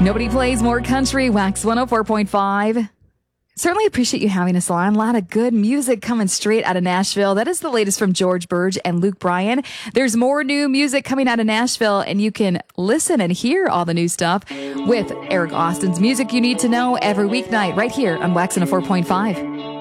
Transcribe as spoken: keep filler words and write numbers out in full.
Nobody plays more country. Wax one oh four point five. Certainly appreciate you having us on. A lot of good music coming straight out of Nashville. That is the latest from George Burge and Luke Bryan. There's more new music coming out of Nashville, and you can listen and hear all the new stuff with Eric Austin's Music You Need to Know every weeknight right here on Wax one oh four point five.